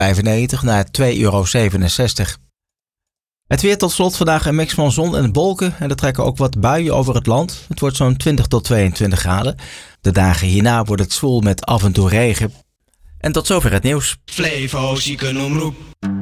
€2,95 naar €2,67. Het weer tot slot vandaag een mix van zon en wolken en er trekken ook wat buien over het land. Het wordt zo'n 20 tot 22 graden. De dagen hierna wordt het zwoel met af en toe regen. En tot zover het nieuws. Flevo Ziekenomroep.